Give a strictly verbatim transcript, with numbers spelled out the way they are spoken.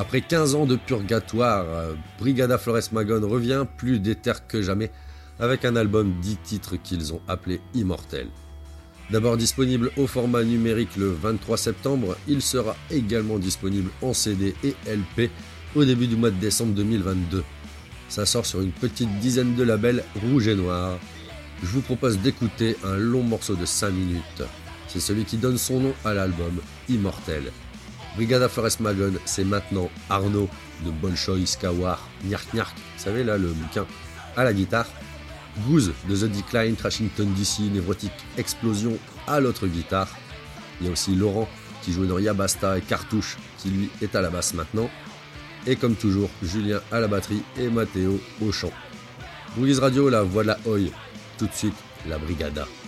Après quinze ans de purgatoire, Brigada Flores Magón revient plus déter que jamais avec un album dix titres qu'ils ont appelé Immortel. D'abord disponible au format numérique le vingt-trois septembre, il sera également disponible en C D et L P au début du mois de décembre deux mille vingt-deux. Ça sort sur une petite dizaine de labels rouge et noir. Je vous propose d'écouter un long morceau de cinq minutes. C'est celui qui donne son nom à l'album, Immortel. Brigada Flores Magón, c'est maintenant Arnaud de Bolshoi Skawar, Nyark Nyark, vous savez là le bouquin, à la guitare. Goose de The Decline, Trashington D C, Névrotique Explosion à l'autre guitare. Il y a aussi Laurent qui jouait dans Yabasta et Cartouche qui lui est à la basse maintenant. Et comme toujours, Julien à la batterie et Mathéo au chant. Boogies Radio, la voix de la Oi. Tout de suite, la Brigada.